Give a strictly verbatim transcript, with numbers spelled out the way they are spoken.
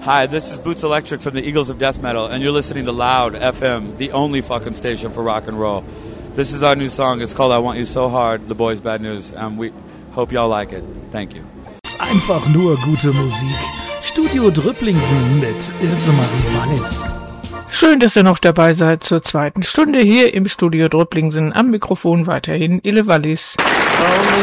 Hi, this is Boots Electric from the Eagles of Death Metal, and you're listening to Loud F M, the only fucking station for rock and roll. This is our new song. It's called I Want You So Hard, The Boys Bad News, and we hope y'all like it. Thank you. Einfach nur gute Musik. Studio Drüpplingsen mit Ilse Marie Wallis. Schön, dass ihr noch dabei seid zur zweiten Stunde hier im Studio Drüpplingsen. Am Mikrofon weiterhin Ille Wallis. Only